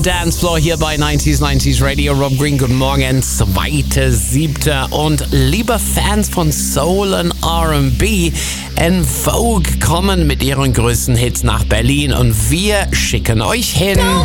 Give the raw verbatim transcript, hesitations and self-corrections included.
Dancefloor hier bei neunzig neunzig Radio. Rob Green, guten Morgen, zweiter siebter Und liebe Fans von Soul und R and B, En Vogue kommen mit ihren größten Hits nach Berlin und wir schicken euch hin